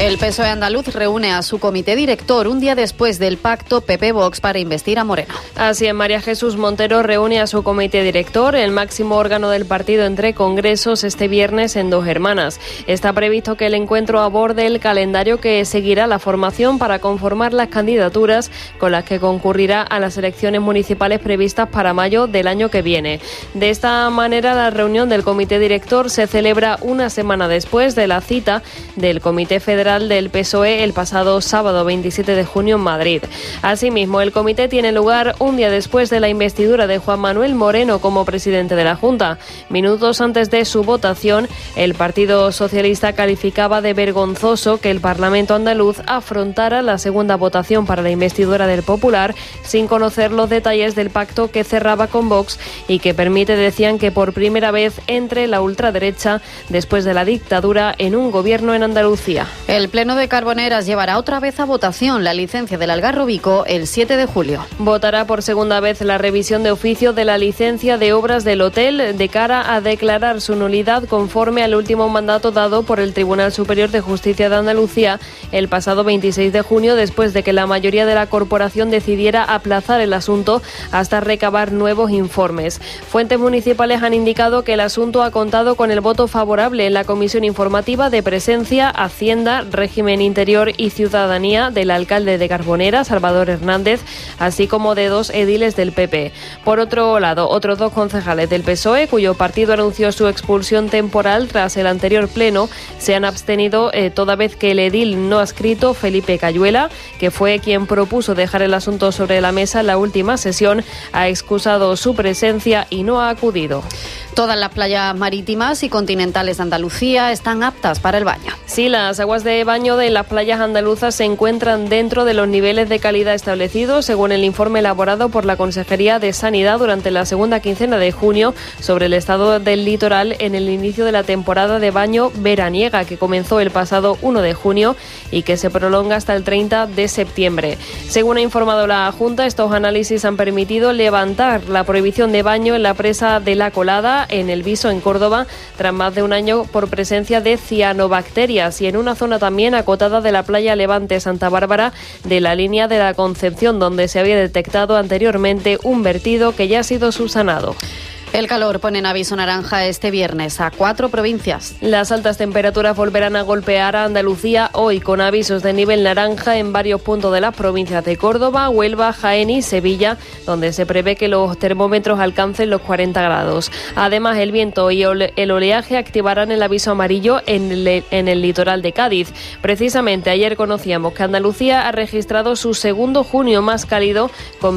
El PSOE andaluz reúne a su comité director un día después del pacto PP-Vox para investir a Moreno. Así es, María Jesús Montero reúne a su comité director, el máximo órgano del partido entre congresos, este viernes en Dos Hermanas. Está previsto que el encuentro aborde el calendario que seguirá la formación para conformar las candidaturas con las que concurrirá a las elecciones municipales previstas para mayo del año que viene. De esta manera, la reunión del comité director se celebra una semana después de la cita del Comité Federal del PSOE el pasado sábado 27 de junio en Madrid. Asimismo, el comité tiene lugar un día después de la investidura de Juan Manuel Moreno como presidente de la Junta. Minutos antes de su votación, el Partido Socialista calificaba de vergonzoso que el Parlamento andaluz afrontara la segunda votación para la investidura del Popular sin conocer los detalles del pacto que cerraba con Vox y que permite, decían, que por primera vez entre la ultraderecha después de la dictadura en un gobierno en Andalucía. El Pleno de Carboneras llevará otra vez a votación la licencia del Algarrobico el 7 de julio. Votará por segunda vez la revisión de oficio de la licencia de obras del hotel de cara a declarar su nulidad conforme al último mandato dado por el Tribunal Superior de Justicia de Andalucía el pasado 26 de junio, después de que la mayoría de la corporación decidiera aplazar el asunto hasta recabar nuevos informes. Fuentes municipales han indicado que el asunto ha contado con el voto favorable en la Comisión Informativa de Presencia, Hacienda, Régimen Interior y Ciudadanía del alcalde de Carboneras, Salvador Hernández, así como de 2 ediles del PP. Por otro lado, otros 2 concejales del PSOE, cuyo partido anunció su expulsión temporal tras el anterior pleno, se han abstenido toda vez que el edil no adscrito, Felipe Cayuela, que fue quien propuso dejar el asunto sobre la mesa en la última sesión, ha excusado su presencia y no ha acudido. Todas las playas marítimas y continentales de Andalucía están aptas para el baño. Sí, las aguas de baño de las playas andaluzas se encuentran dentro de los niveles de calidad establecidos, según el informe elaborado por la Consejería de Sanidad durante la segunda quincena de junio sobre el estado del litoral en el inicio de la temporada de baño veraniega, que comenzó el pasado 1 de junio y que se prolonga hasta el 30 de septiembre. Según ha informado la Junta, estos análisis han permitido levantar la prohibición de baño en la presa de La Colada, en El Viso, en Córdoba, tras más de un año por presencia de cianobacterias, y en una zona también acotada de la playa Levante Santa Bárbara de la línea de la Concepción, donde se había detectado anteriormente un vertido que ya ha sido subsanado. El calor pone en aviso naranja este viernes a 4 provincias. Las altas temperaturas volverán a golpear a Andalucía hoy, con avisos de nivel naranja en varios puntos de las provincias de Córdoba, Huelva, Jaén y Sevilla, donde se prevé que los termómetros alcancen los 40 grados. Además, el viento y el oleaje activarán el aviso amarillo en el litoral de Cádiz. Precisamente ayer conocíamos que Andalucía ha registrado su segundo junio más cálido, con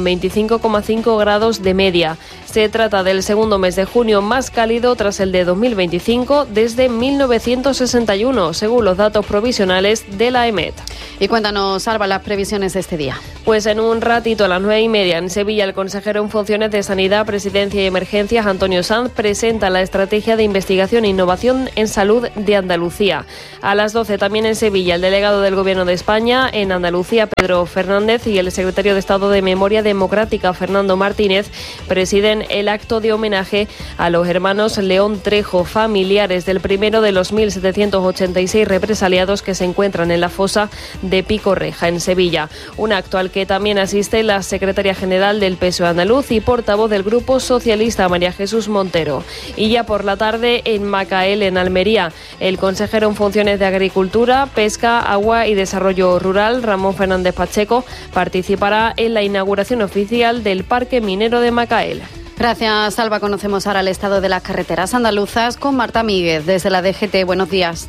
25,5 grados de media. Se trata del segundo mes de junio más cálido tras el de 2025 desde 1961, según los datos provisionales de la EMET. Y cuéntanos, Alba, las previsiones de este día. Pues en un ratito, a las 9:30, en Sevilla, el consejero en funciones de Sanidad, Presidencia y Emergencias, Antonio Sanz, presenta la Estrategia de Investigación e Innovación en Salud de Andalucía. A las 12, también en Sevilla, el delegado del Gobierno de España en Andalucía, Pedro Fernández, y el secretario de Estado de Memoria Democrática, Fernando Martínez, presiden el acto de homenaje a los hermanos León Trejo, familiares del primero de los 1.786 represaliados que se encuentran en la fosa de Picorreja, en Sevilla. Un acto al que también asiste la secretaria general del PSOE andaluz y portavoz del Grupo Socialista, María Jesús Montero. Y ya por la tarde, en Macael, en Almería, el consejero en funciones de Agricultura, Pesca, Agua y Desarrollo Rural, Ramón Fernández Pacheco, participará en la inauguración oficial del Parque Minero de Macael. Gracias, Alba. Conocemos ahora el estado de las carreteras andaluzas con Marta Míguez, desde la DGT. Buenos días.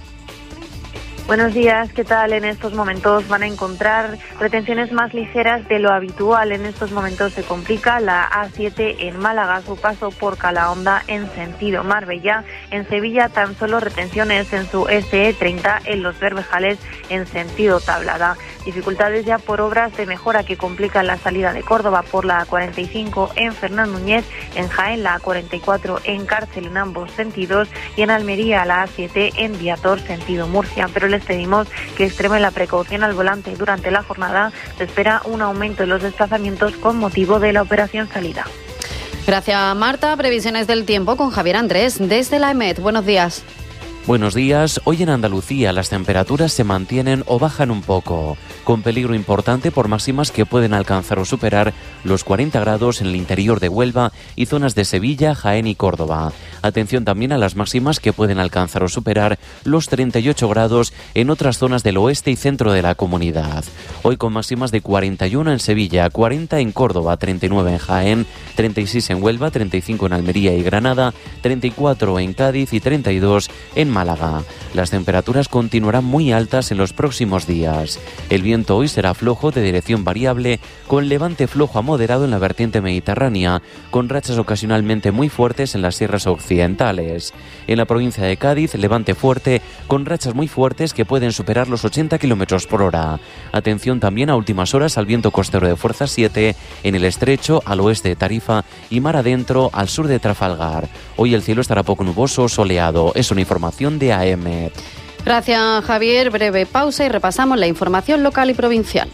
Buenos días, ¿qué tal? En estos momentos van a encontrar retenciones más ligeras de lo habitual. En estos momentos se complica la A7 en Málaga, su paso por Calahonda en sentido Marbella. En Sevilla tan solo retenciones en su SE30 en Los Bermejales en sentido Tablada. Dificultades ya por obras de mejora que complican la salida de Córdoba por la A45 en Fernán Núñez, en Jaén la A44 en Cárcel en ambos sentidos y en Almería la A7 en Viator sentido Murcia. Pero les pedimos que extremen la precaución al volante. Durante la jornada se espera un aumento en los desplazamientos con motivo de la operación salida. Gracias, Marta. Previsiones del tiempo con Javier Andrés desde la EMET. Buenos días. Buenos días. Hoy en Andalucía las temperaturas se mantienen o bajan un poco, con peligro importante por máximas que pueden alcanzar o superar los 40 grados en el interior de Huelva y zonas de Sevilla, Jaén y Córdoba. Atención también a las máximas que pueden alcanzar o superar los 38 grados en otras zonas del oeste y centro de la comunidad. Hoy con máximas de 41 en Sevilla, 40 en Córdoba, 39 en Jaén, 36 en Huelva, 35 en Almería y Granada, 34 en Cádiz y 32 en Málaga. Las temperaturas continuarán muy altas en los próximos días. El viento hoy será flojo de dirección variable, con levante flojo a moderado en la vertiente mediterránea, con rachas ocasionalmente muy fuertes en las sierras occidentales. En la provincia de Cádiz, levante fuerte, con rachas muy fuertes que pueden superar los 80 km por hora. Atención también a últimas horas al viento costero de fuerza 7 en el estrecho, al oeste de Tarifa y mar adentro al sur de Trafalgar. Hoy el cielo estará poco nuboso o soleado. Es una información de AM. Gracias, Javier. Breve pausa y repasamos la información local y provincial.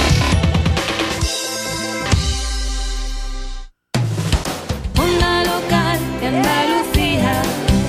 Onda local de Andalucía.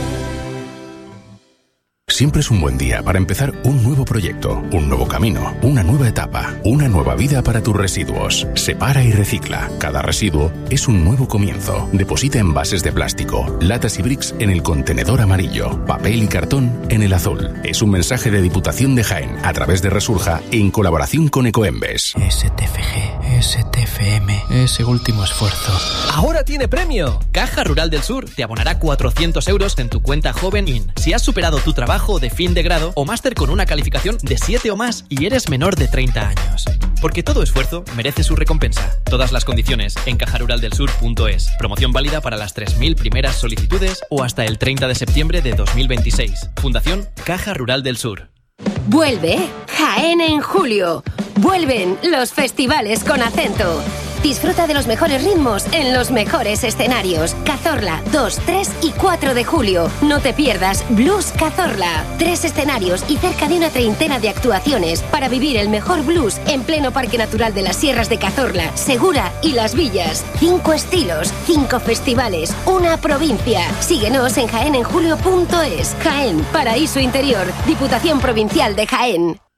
Siempre es un buen día para empezar un nuevo proyecto, un nuevo camino, una nueva etapa, una nueva vida para tus residuos. Separa y recicla. Cada residuo es un nuevo comienzo. Deposita envases de plástico, latas y bricks en el contenedor amarillo, papel y cartón en el azul. Es un mensaje de Diputación de Jaén a través de Resurja en colaboración con Ecoembes. STFG, STFM, ese último esfuerzo. ¡Ahora tiene premio! Caja Rural del Sur te abonará 400 euros en tu cuenta Joven In. Si has superado tu trabajo de fin de grado o máster con una calificación de 7 o más y eres menor de 30 años. Porque todo esfuerzo merece su recompensa. Todas las condiciones en cajaruraldelsur.es. Promoción válida para las 3.000 primeras solicitudes o hasta el 30 de septiembre de 2026. Fundación Caja Rural del Sur. Vuelve Jaén en julio. Vuelven los festivales con acento. Disfruta de los mejores ritmos en los mejores escenarios. Cazorla, 2, 3 y 4 de julio. No te pierdas Blues Cazorla. 3 escenarios y cerca de una treintena de actuaciones para vivir el mejor blues en pleno Parque Natural de las Sierras de Cazorla, Segura y Las Villas. 5 estilos, 5 festivales, una provincia. Síguenos en jaenenjulio.es. Jaén, paraíso interior. Diputación Provincial de Jaén.